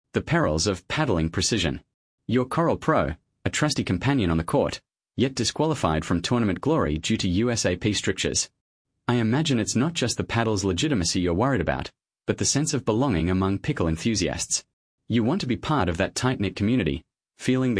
The perils of paddling precision. Your Coral Pro, a trusty companion on the court, yet disqualified from tournament glory due to USAP strictures. I imagine it's not just the paddle's legitimacy you're worried about, but the sense of belonging among pickle enthusiasts. You want to be part of that tight-knit community, feeling the